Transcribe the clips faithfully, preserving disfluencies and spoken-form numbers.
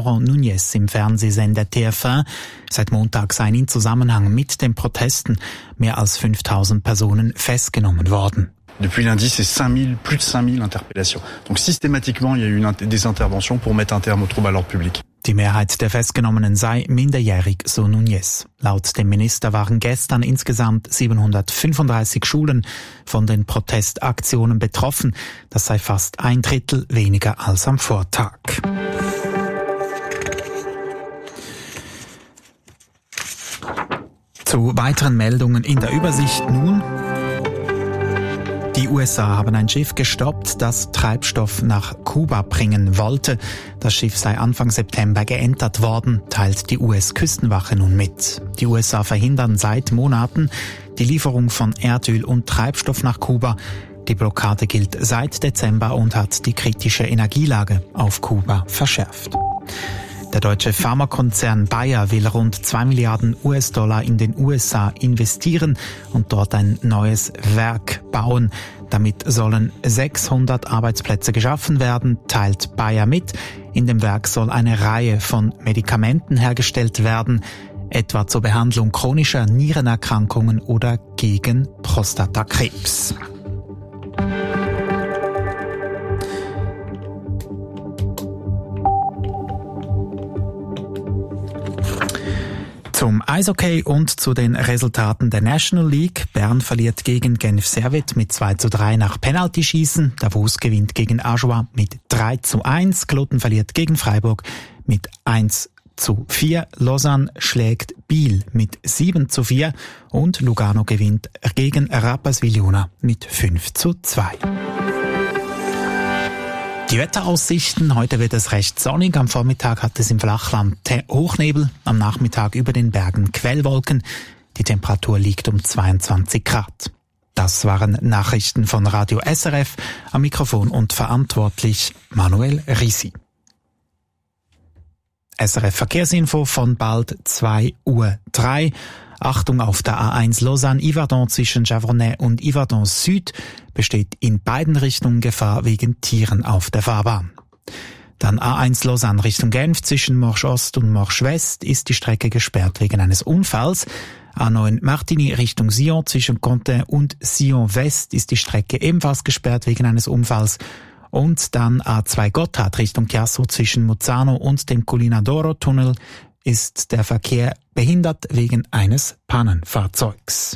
Laurent Nunez im Fernsehsender T F eins. Seit Montag seien in Zusammenhang mit den Protesten mehr als fünftausend Personen festgenommen worden. Depuis lundi, c'est cinq mille, plus de cinq mille Interpellations. Donc systématiquement, il y a eu une, des interventions pour mettre un terme aux troubles à l'ordre public. Die Mehrheit der Festgenommenen sei minderjährig, so Nunez. Laut dem Minister waren gestern insgesamt siebenhundertfünfunddreißig Schulen von den Protestaktionen betroffen. Das sei fast ein Drittel weniger als am Vortag. Zu weiteren Meldungen in der Übersicht nun. Die U S A haben ein Schiff gestoppt, das Treibstoff nach Kuba bringen wollte. Das Schiff sei Anfang September geentert worden, teilt die U S-Küstenwache nun mit. Die U S A verhindern seit Monaten die Lieferung von Erdöl und Treibstoff nach Kuba. Die Blockade gilt seit Dezember und hat die kritische Energielage auf Kuba verschärft. Der deutsche Pharmakonzern Bayer will rund zwei Milliarden U S-Dollar in den U S A investieren und dort ein neues Werk bauen. Damit sollen sechshundert Arbeitsplätze geschaffen werden, teilt Bayer mit. In dem Werk soll eine Reihe von Medikamenten hergestellt werden, etwa zur Behandlung chronischer Nierenerkrankungen oder gegen Prostatakrebs. Zum Eishockey und zu den Resultaten der National League. Bern verliert gegen Genf Servette mit zwei zu drei nach Penaltyschießen. Davos gewinnt gegen Ajoie mit drei zu eins. Kloten verliert gegen Freiburg mit eins zu vier. Lausanne schlägt Biel mit sieben zu vier. Und Lugano gewinnt gegen Rapperswil-Jona mit fünf zu zwei. Die Wetteraussichten. Heute wird es recht sonnig. Am Vormittag hat es im Flachland Hochnebel. Am Nachmittag über den Bergen Quellwolken. Die Temperatur liegt um zweiundzwanzig Grad. Das waren Nachrichten von Radio S R F. Am Mikrofon und verantwortlich Manuel Risi. S R F Verkehrsinfo von bald zwei Uhr drei. Achtung auf der A eins Lausanne-Yverdon zwischen Javronais und Yverdon Süd besteht in beiden Richtungen Gefahr wegen Tieren auf der Fahrbahn. Dann A eins Lausanne Richtung Genf zwischen Morsch Ost und Morsch West ist die Strecke gesperrt wegen eines Unfalls. A neun Martigny Richtung Sion zwischen Contin und Sion West ist die Strecke ebenfalls gesperrt wegen eines Unfalls. Und dann A zwei Gotthard Richtung Chiasso zwischen Muzzano und dem Collinadoro-Tunnel ist der Verkehr behindert wegen eines Pannenfahrzeugs.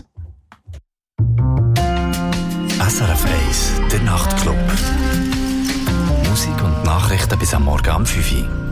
S R F eins, der Nachtclub. Musik und Nachrichten bis am Morgen um fünf Uhr.